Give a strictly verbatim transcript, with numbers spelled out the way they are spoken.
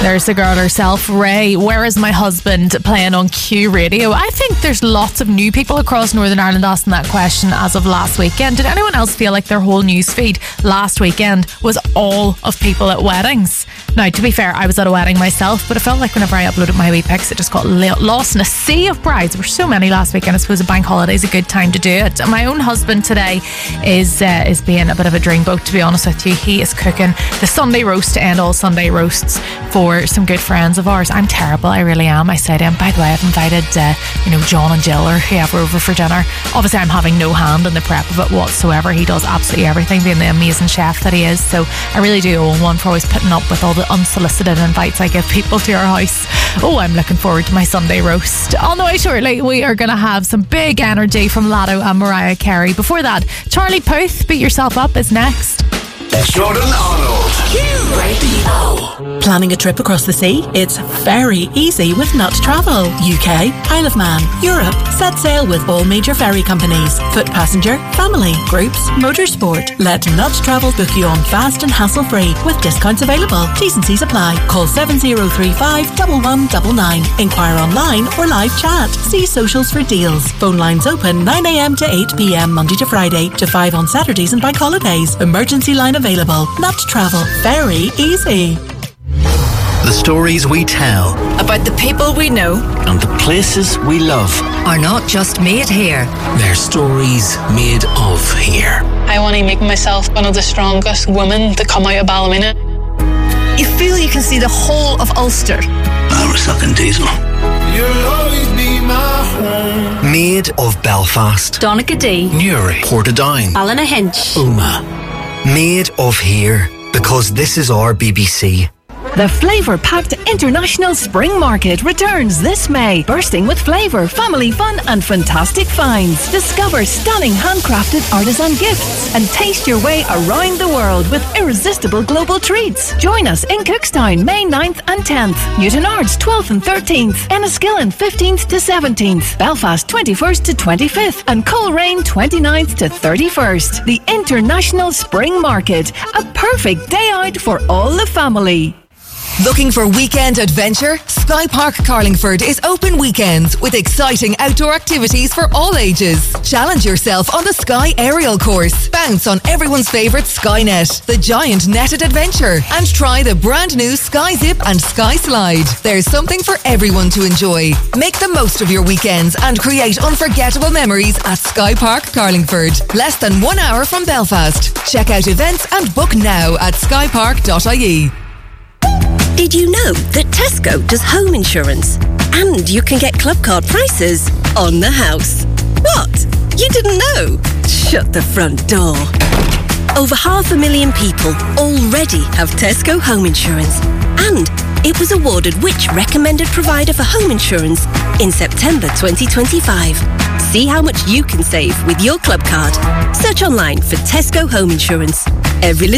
There's the girl herself, Ray. Where is my husband? Playing on Q Radio. I think there's lots of new people across Northern Ireland asking that question as of last weekend. Did anyone else feel like their whole news feed last weekend was all of people at weddings? Now, to be fair, I was at a wedding myself, but it felt like whenever I uploaded my wee pics, it just got lost in a sea of brides. There were so many last weekend. I suppose a bank holiday is a good time to do it. My own husband today is uh, is being a bit of a dreamboat, to be honest with you. He is cooking the Sunday roast to end all Sunday roasts for some good friends of ours. I'm terrible, I really am. I say to him, by the way, I've invited uh, you know, John and Jill or whoever over for dinner. Obviously, I'm having no hand in the prep of it whatsoever. He does absolutely everything, being the amazing chef that he is. So I really do owe him one for always putting up with all the unsolicited invites I give people to our house. Oh, I'm looking forward to my Sunday roast. On the way shortly, we are going to have some big energy from Latto and Mariah Carey. Before that, Charlie Puth, Beat Yourself Up, is next. Jordan Arnold, Q Radio. Planning a trip across the sea? It's very easy with Nut Travel. U K, Isle of Man, Europe. Set sail with all major ferry companies. Foot passenger, family, groups, motorsport. Let Nut Travel book you on fast and hassle-free with discounts available. T's and C's apply. Call seven zero three five, one one nine nine. Inquire online or live chat. See socials for deals. Phone lines open nine a.m. to eight p.m. Monday to Friday to five on Saturdays and bank holidays. Emergency line available. Nut Travel. Very easy. The stories we tell about the people we know and the places we love are not just made here. They're stories made of here. I want to make myself one of the strongest women to come out of Ballymena. You feel you can see the whole of Ulster. Irish and Diesel. You'll always be my home. Made of Belfast, Donaghadee, Newry, Portadown, Ballinahinch, Uma. Made of here, because this is our B B C. The flavour-packed International Spring Market returns this May, bursting with flavour, family fun and fantastic finds. Discover stunning handcrafted artisan gifts and taste your way around the world with irresistible global treats. Join us in Cookstown, May ninth and tenth, Newtownards twelfth and thirteenth, Enniskillen fifteenth to seventeenth, Belfast twenty-first to twenty-fifth and Coleraine twenty-ninth to thirty-first. The International Spring Market, a perfect day out for all the family. Looking for weekend adventure? Sky Park Carlingford is open weekends with exciting outdoor activities for all ages. Challenge yourself on the Sky Aerial Course. Bounce on everyone's favourite Skynet, the giant netted adventure, and try the brand new Sky Zip and Sky Slide. There's something for everyone to enjoy. Make the most of your weekends and create unforgettable memories at Sky Park Carlingford. Less than one hour from Belfast. Check out events and book now at sky park dot I E. Did you know that Tesco does home insurance? And you can get club card prices on the house. What? You didn't know? Shut the front door. Over half a million people already have Tesco home insurance. And it was awarded which recommended provider for home insurance in September twenty twenty-five. See how much you can save with your club card. Search online for Tesco home insurance. Every